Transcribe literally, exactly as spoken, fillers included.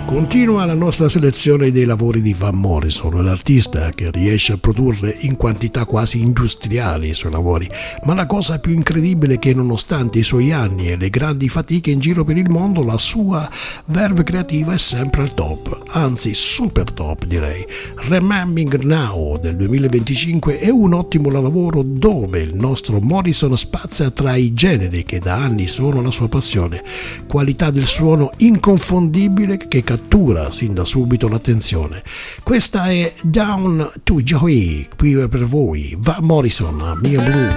Continua la nostra selezione dei lavori di Van Morrison, l'artista che riesce a produrre in quantità quasi industriali i suoi lavori, ma la cosa più incredibile è che nonostante i suoi anni e le grandi fatiche in giro per il mondo, la sua verve creativa è sempre al top, anzi super top direi. Remembering Now del duemilaventicinque è un ottimo lavoro dove il nostro Morrison spazia tra i generi che da anni sono la sua passione, qualità del suono inconfondibile che cattura sin da subito l'attenzione. Questa è Down to Joy, qui per voi, Van Morrison, Mia Blue.